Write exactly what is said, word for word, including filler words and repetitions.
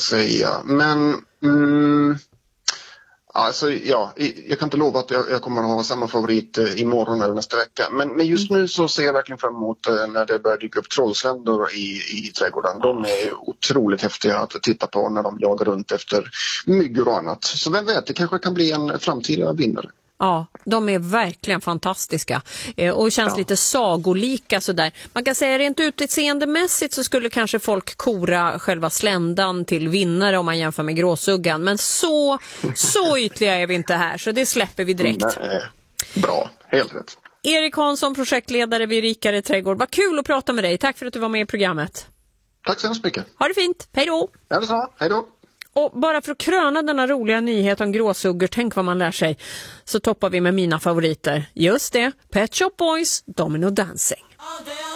säga. Men mm, alltså, ja, jag kan inte lova att jag, jag kommer att ha samma favorit imorgon eller nästa vecka. Men, men just nu så ser jag verkligen fram emot när det börjar dyka upp trollsländor i, i trädgården. De är otroligt häftiga att titta på när de jagar runt efter myggor och annat. Så vem vet, det kanske kan bli en framtida vinnare. Ja, de är verkligen fantastiska eh, och känns ja. lite sagolika sådär. Man kan säga rent utseendemässigt så skulle kanske folk kora själva sländan till vinnare om man jämför med gråsuggan. Men så, så ytliga är vi inte här, så det släpper vi direkt. Nej, bra, helt rätt. Erik Hansson, projektledare vid Rikare trädgård. Vad kul att prata med dig. Tack för att du var med i programmet. Tack så hemskt mycket. Ha det fint. Hej då. Ja, det så. Hej då. Och bara för att kröna denna roliga nyhet om gråsuggor, tänk vad man lär sig, så toppar vi med mina favoriter. Just det, Pet Shop Boys, Domino Dancing.